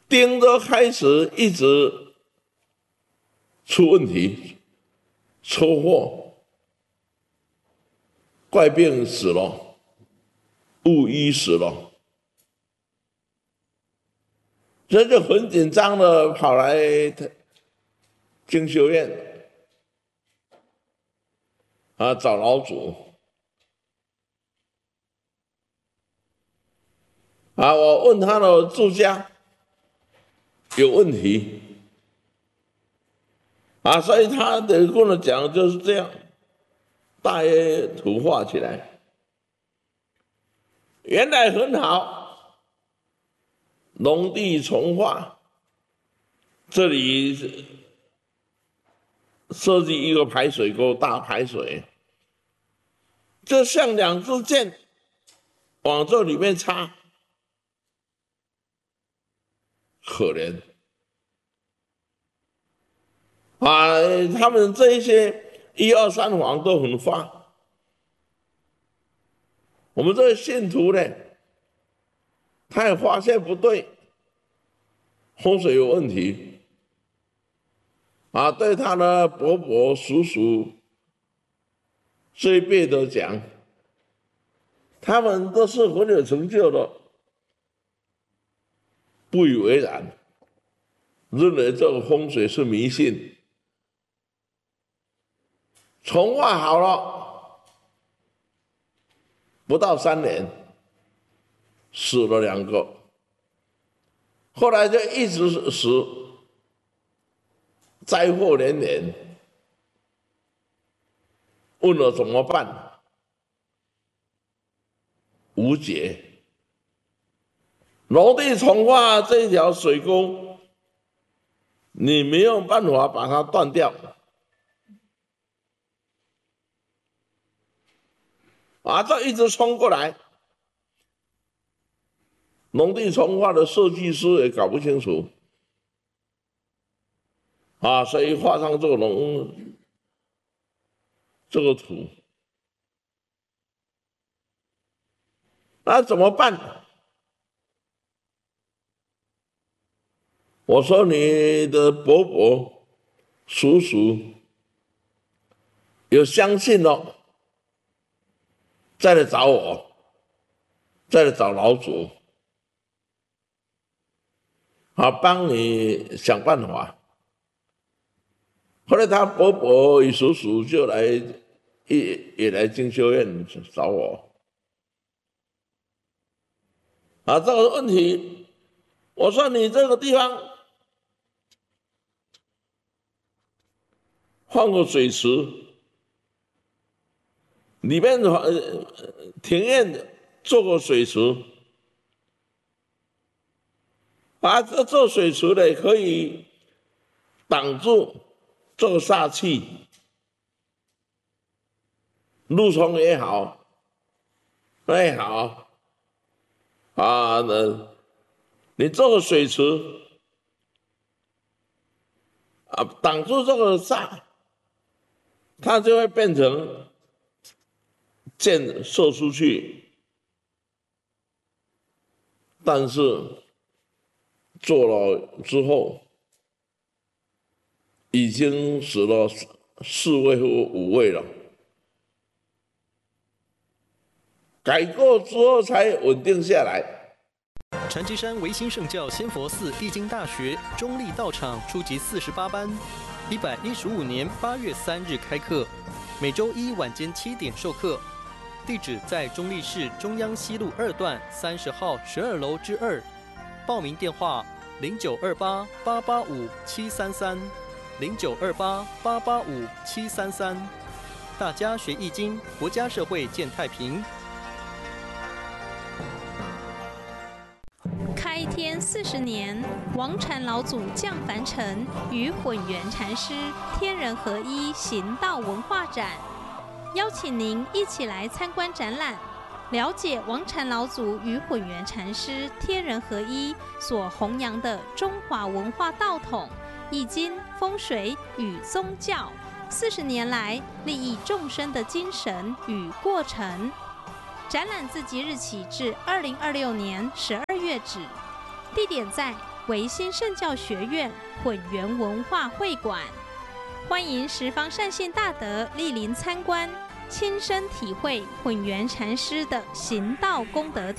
丁都开始一直出问题，车祸、怪病死了，误医死了，这就很紧张的跑来经修院找老祖我问他的住家有问题所以他的跟我讲就是这样，大约图画起来，原来很好，农地重化，这里设计一个排水沟，大排水，就像两支箭往这里面插，可怜他们这一些1、2、3房都很发，我们这个信徒呢，他也发现不对，风水有问题对他的伯伯、叔叔这一辈的讲，他们都是很有成就的，不以为然，认为这个风水是迷信。重化好了，不到3年，死了2个，后来就一直死，灾祸连连。问了怎么办？无解。农地重化这一条水沟，你没有办法把它断掉。这一直冲过来，农地重化的设计师也搞不清楚所以画上这个图，那怎么办？我说你的伯伯、叔叔有相信了，再来找我，再来找老祖帮你想办法。后来他伯伯与叔叔就也来经修院找我这个问题，我说你这个地方放个水池，里面庭院做个水池这水池呢可以挡住这个煞气，路冲也好，也好你做个水池挡住这个煞，它就会变成箭射出去，但是做了之后，已经死了4位或5位了。改过之后才稳定下来。 禅机山维新圣教仙佛寺易经大学中立道场初级48班，115年8月3日开课，每周一晚间7点授课。地址在中立市中央西路2段30号12楼之2。报名电话：0928-885-733，0928-885-733。大家学易经，国家社会健太平。 开天40年，王禅老祖降凡尘，与混元禅师天人合一行道文化展，邀请您一起来参观展览，了解王禅老祖与混元禅师天人合一所弘扬的中华文化道统、易经、风水与宗教40年来利益众生的精神与过程。展览自即日起至2026年12月止，地点在唯心圣教学院混元文化会馆，欢迎十方善信大德莅临参观，亲身体会混元禅师的行道功德